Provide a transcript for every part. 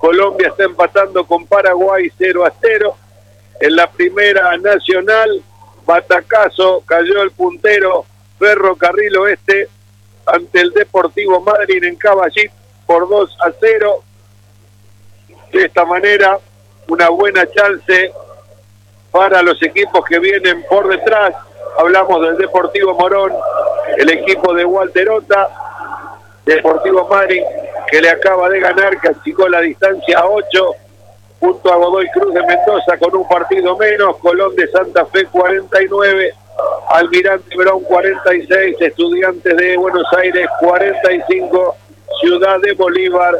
Colombia está empatando con Paraguay 0-0. En la primera nacional, batacazo, cayó el puntero Ferrocarril Oeste ante el Deportivo Madryn en Caballito por 2-0. De esta manera, una buena chance para los equipos que vienen por detrás. Hablamos del Deportivo Morón, el equipo de Walterota, Deportivo Madryn, que le acaba de ganar, que achicó la distancia a 8, junto a Godoy Cruz de Mendoza con un partido menos, Colón de Santa Fe 49, Almirante Brown 46, Estudiantes de Buenos Aires 45, Ciudad de Bolívar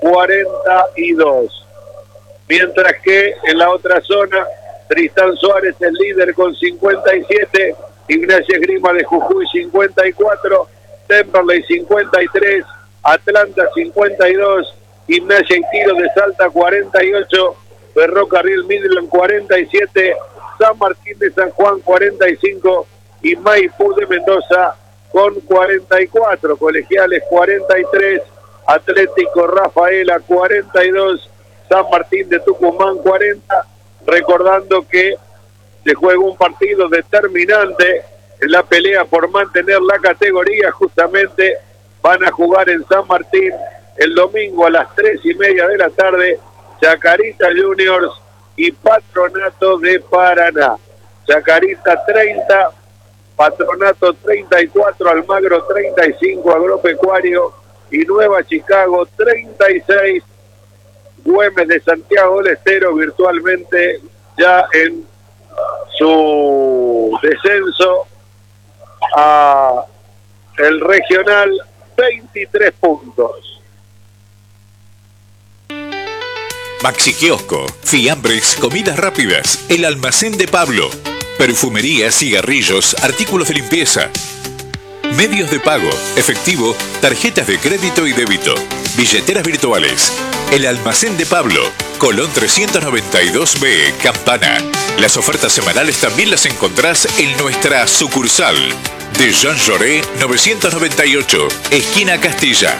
42. Mientras que en la otra zona, Tristán Suárez el líder con 57, Ignacia Esgrima de Jujuy 54, Temperley 53, Atlanta 52, Gimnasia y Tiro de Salta 48, Ferrocarril Midland 47, San Martín de San Juan 45 y Maipú de Mendoza con 44, Colegiales 43, Atlético Rafaela 42, San Martín de Tucumán 40, recordando que se juega un partido determinante en la pelea por mantener la categoría. Justamente van a jugar en San Martín el domingo a las 3:30 de la tarde, Chacarita Juniors y Patronato de Paraná. Chacarita 30, Patronato 34, Almagro 35, Agropecuario y Nueva Chicago 36, Güemes de Santiago del Estero virtualmente ya en su descenso a el regional, 23 puntos. Maxi Kiosco, fiambres, comidas rápidas, el almacén de Pablo, perfumería, cigarrillos, artículos de limpieza, medios de pago, efectivo, tarjetas de crédito y débito, billeteras virtuales. El almacén de Pablo, Colón 392B, Campana. Las ofertas semanales también las encontrás en nuestra sucursal de Jean Jaurès 998, esquina Castilla.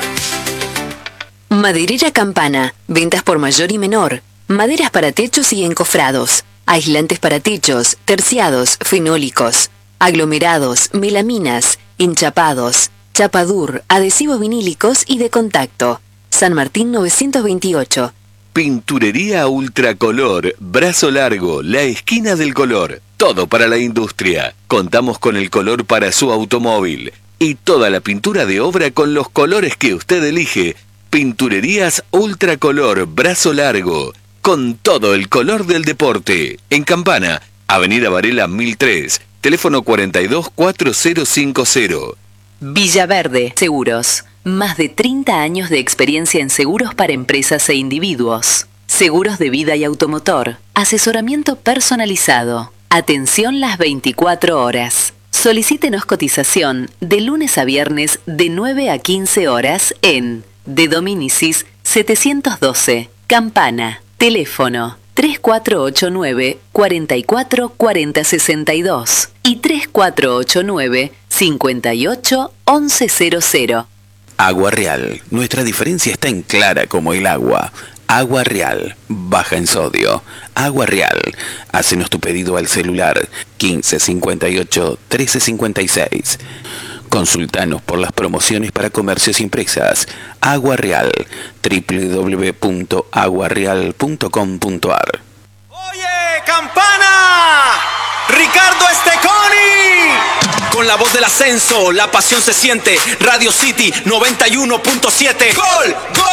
Maderera Campana, ventas por mayor y menor, maderas para techos y encofrados, aislantes para techos, terciados, fenólicos, aglomerados, melaminas, enchapados, chapadur, adhesivos vinílicos y de contacto. San Martín 928. Pinturería Ultracolor, Brazo Largo, la esquina del color. Todo para la industria. Contamos con el color para su automóvil y toda la pintura de obra con los colores que usted elige. Pinturerías Ultracolor, Brazo Largo, con todo el color del deporte. En Campana, Avenida Varela 1003, teléfono 424050. Villaverde Seguros. Más de 30 años de experiencia en seguros para empresas e individuos. Seguros de vida y automotor. Asesoramiento personalizado. Atención las 24 horas. Solicítenos cotización de lunes a viernes de 9 a 15 horas en De Dominicis 712, Campana. Teléfono 3489 44 40 62 y 3489 58 1100. Agua Real. Nuestra diferencia está en clara como el agua. Agua Real. Baja en sodio. Agua Real. Hácenos tu pedido al celular 1558 1356. Consultanos por las promociones para comercios impresas. Agua Real. www.aguareal.com.ar. ¡Oye, campana! ¡Ricardo Esteconi! Con la voz del ascenso, la pasión se siente. Radio City 91.7. ¡Gol! ¡Gol!